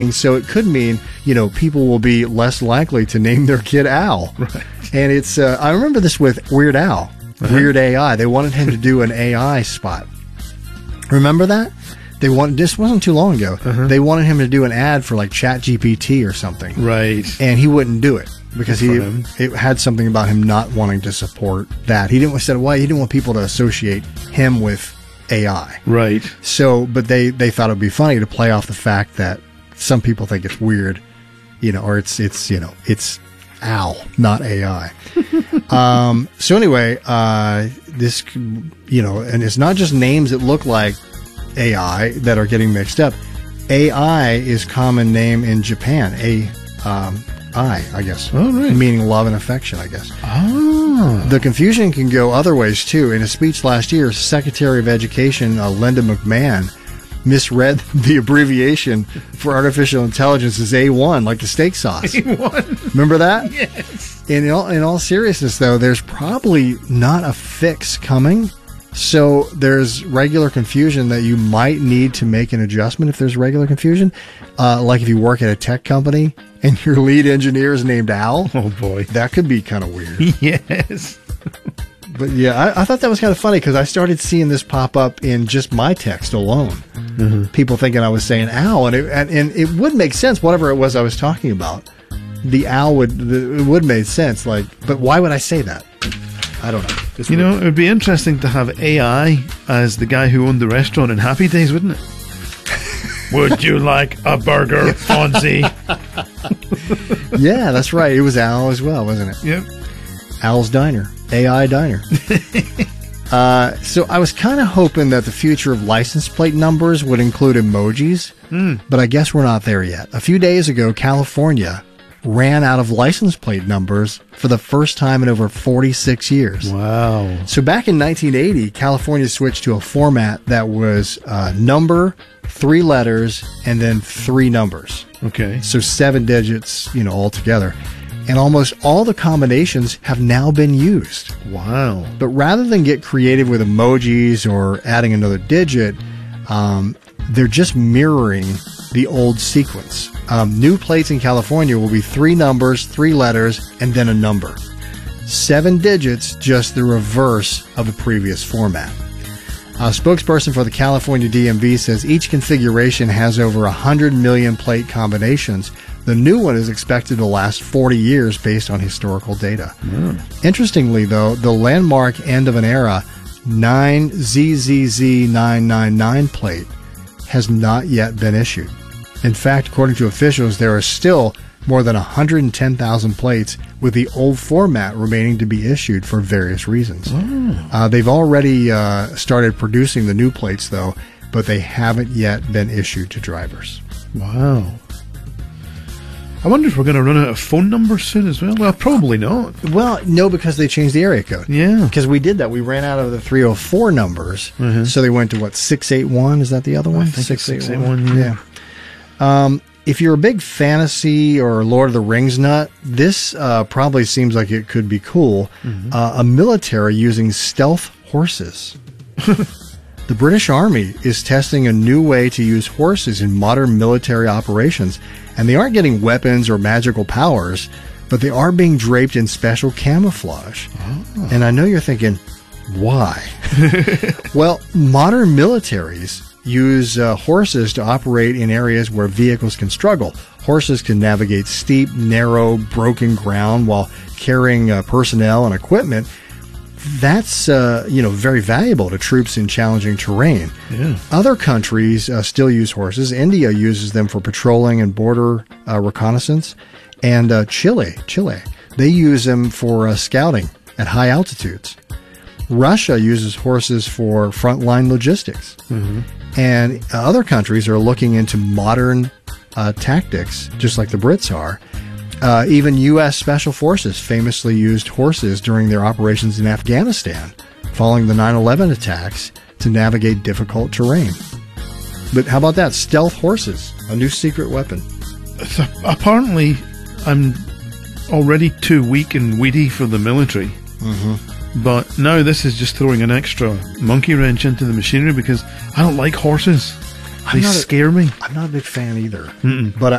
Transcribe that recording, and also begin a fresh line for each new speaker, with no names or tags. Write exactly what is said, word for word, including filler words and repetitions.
So it could mean, you know, people will be less likely to name their kid Al.
Right.
And it's, uh, I remember this with Weird Al, uh-huh. Weird A I. They wanted him to do an A I spot. Remember that? They wanted, this wasn't too long ago. Uh-huh. They wanted him to do an ad for like ChatGPT or something.
Right.
And he wouldn't do it because he it had something about him not wanting to support that. He didn't said why he didn't want people to associate him with A I.
Right. So,
but they, they thought it would be funny to play off the fact that some people think it's weird, you know, or it's, it's, you know, it's Al, not A I. um, so anyway, uh, this, you know, and it's not just names that look like A I that are getting mixed up. A I is common name in Japan. A, um, I, I guess.
Oh, right.
Meaning love and affection, I guess.
Oh.
The confusion can go other ways, too. In a speech last year, Secretary of Education uh, Linda McMahon misread the abbreviation for artificial intelligence as A one, like the steak sauce.
A one.
Remember that?
Yes.
In all, in all seriousness, though, there's probably not a fix coming. So there's regular confusion that you might need to make an adjustment if there's regular confusion. Uh, like if you work at a tech company and your lead engineer is named Al.
Oh, boy.
That could be kind of weird.
Yes.
But yeah, I, I thought that was kind of funny because I started seeing this pop up in just my text alone. Mm-hmm. People thinking I was saying Al, and it, and, and it would make sense, whatever it was I was talking about. The Al would, the, it would make sense. Like, but why would I say that? I don't know. It's
you
weird.
know, it would be interesting to have A I as the guy who owned the restaurant in Happy Days, wouldn't it? Would you like a burger, Fonzie?
Yeah, that's right. It was Al as well, wasn't it?
Yep.
Al's Diner. A I Diner. uh, so I was kind of hoping that the future of license plate numbers would include emojis, mm. but I guess we're not there yet. A few days ago, California ran out of license plate numbers for the first time in over forty-six years.
Wow.
So back in nineteen eighty, California switched to a format that was uh, number, three letters, and then three numbers.
Okay.
So seven digits, you know, altogether. And almost all the combinations have now been used.
Wow.
But rather than get creative with emojis or adding another digit, um, they're just mirroring the old sequence. Um, new plates in California will be three numbers, three letters, and then a number. Seven digits, just the reverse of the previous format. A spokesperson for the California D M V says each configuration has over one hundred million plate combinations. The new one is expected to last forty years based on historical data. Mm. Interestingly, though, the landmark end of an era nine Z Z Z nine nine nine plate has not yet been issued. In fact, according to officials, there are still more than one hundred ten thousand plates with the old format remaining to be issued for various reasons. Oh. Uh, they've already uh, started producing the new plates, though, but they haven't yet been issued to drivers.
Wow. I wonder if we're going to run out of phone numbers soon as well. Well, probably not.
Well, no, because they changed the area code.
Yeah.
Because we did that. We ran out of the three oh four numbers, mm-hmm. so they went to, what, six eight one? Is that the other one?
I think six eight one, yeah.
yeah. Um, if you're a big fantasy or Lord of the Rings nut, this uh, probably seems like it could be cool. Mm-hmm. Uh, a military using stealth horses. The British Army is testing a new way to use horses in modern military operations, and they aren't getting weapons or magical powers, but they are being draped in special camouflage. Oh. And I know you're thinking, why? Well, modern militaries use uh, horses to operate in areas where vehicles can struggle. Horses can navigate steep, narrow, broken ground while carrying uh, personnel and equipment. That's uh, you know very valuable to troops in challenging terrain.
Yeah.
Other countries uh, still use horses. India uses them for patrolling and border uh, reconnaissance, and uh, Chile, Chile, they use them for uh, scouting at high altitudes. Russia uses horses for frontline logistics, mm-hmm. and uh, other countries are looking into modern uh, tactics, just like the Brits are. Uh, even U S Special Forces famously used horses during their operations in Afghanistan, following the nine eleven attacks, to navigate difficult terrain. But how about that? Stealth horses, a new secret weapon.
So apparently, I'm already too weak and weedy for the military.
Mm-hmm.
But now this is just throwing an extra monkey wrench into the machinery because I don't like horses. They
not a-
scare me.
I'm not a big fan either. Mm-mm. But